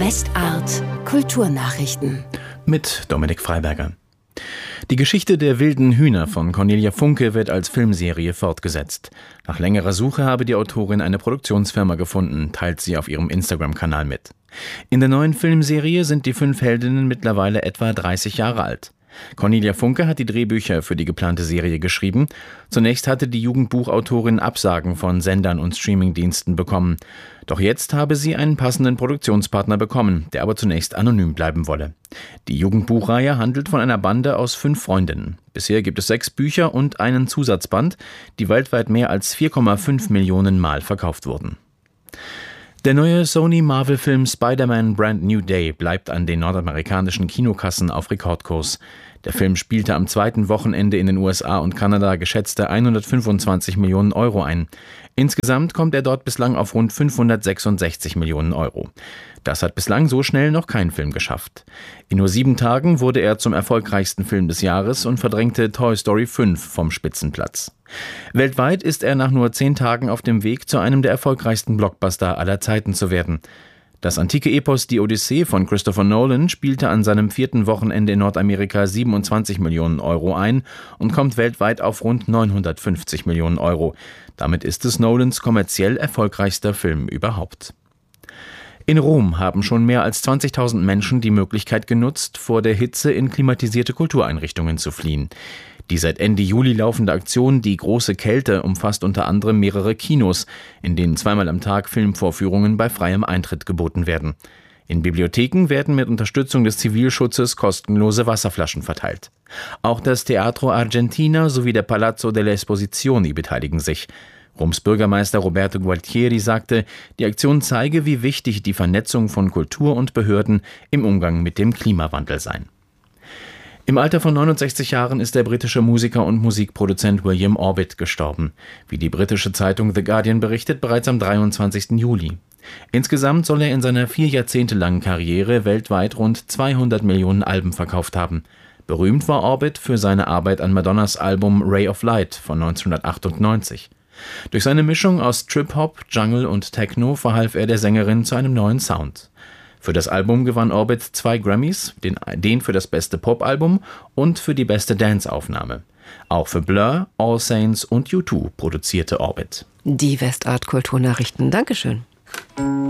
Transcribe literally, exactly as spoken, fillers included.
Westart Kulturnachrichten mit Dominik Freiberger. Die Geschichte der wilden Hühner von Cornelia Funke wird als Filmserie fortgesetzt. Nach längerer Suche habe die Autorin eine Produktionsfirma gefunden, teilt sie auf ihrem Instagram-Kanal mit. In der neuen Filmserie sind die fünf Heldinnen mittlerweile etwa dreißig Jahre alt. Cornelia Funke hat die Drehbücher für die geplante Serie geschrieben. Zunächst hatte die Jugendbuchautorin Absagen von Sendern und Streamingdiensten bekommen. Doch jetzt habe sie einen passenden Produktionspartner bekommen, der aber zunächst anonym bleiben wolle. Die Jugendbuchreihe handelt von einer Bande aus fünf Freundinnen. Bisher gibt es sechs Bücher und einen Zusatzband, die weltweit mehr als vier Komma fünf Millionen Mal verkauft wurden. Der neue Sony-Marvel-Film Spider-Man Brand New Day bleibt an den nordamerikanischen Kinokassen auf Rekordkurs. Der Film spielte am zweiten Wochenende in den U S A und Kanada geschätzte hundertfünfundzwanzig Millionen Euro ein. Insgesamt kommt er dort bislang auf rund fünfhundertsechsundsechzig Millionen Euro. Das hat bislang so schnell noch kein Film geschafft. In nur sieben Tagen wurde er zum erfolgreichsten Film des Jahres und verdrängte Toy Story fünf vom Spitzenplatz. Weltweit ist er nach nur zehn Tagen auf dem Weg, zu einem der erfolgreichsten Blockbuster aller Zeiten zu werden. Das antike Epos Die Odyssee von Christopher Nolan spielte an seinem vierten Wochenende in Nordamerika siebenundzwanzig Millionen Euro ein und kommt weltweit auf rund neunhundertfünfzig Millionen Euro. Damit ist es Nolans kommerziell erfolgreichster Film überhaupt. In Rom haben schon mehr als zwanzigtausend Menschen die Möglichkeit genutzt, vor der Hitze in klimatisierte Kultureinrichtungen zu fliehen. Die seit Ende Juli laufende Aktion Die große Kälte umfasst unter anderem mehrere Kinos, in denen zweimal am Tag Filmvorführungen bei freiem Eintritt geboten werden. In Bibliotheken werden mit Unterstützung des Zivilschutzes kostenlose Wasserflaschen verteilt. Auch das Teatro Argentina sowie der Palazzo delle Esposizioni beteiligen sich. Roms Bürgermeister Roberto Gualtieri sagte, die Aktion zeige, wie wichtig die Vernetzung von Kultur und Behörden im Umgang mit dem Klimawandel sei. Im Alter von neunundsechzig Jahren ist der britische Musiker und Musikproduzent William Orbit gestorben. Wie die britische Zeitung The Guardian berichtet, bereits am dreiundzwanzigsten Juli. Insgesamt soll er in seiner vier Jahrzehnte langen Karriere weltweit rund zweihundert Millionen Alben verkauft haben. Berühmt war Orbit für seine Arbeit an Madonnas Album Ray of Light von neunzehnhundertachtundneunzig. Durch seine Mischung aus Trip-Hop, Jungle und Techno verhalf er der Sängerin zu einem neuen Sound. Für das Album gewann Orbit zwei Grammys, den, den für das beste Pop-Album und für die beste Dance-Aufnahme. Auch für Blur, All Saints und U zwei produzierte Orbit. Die Westart Kulturnachrichten. Dankeschön.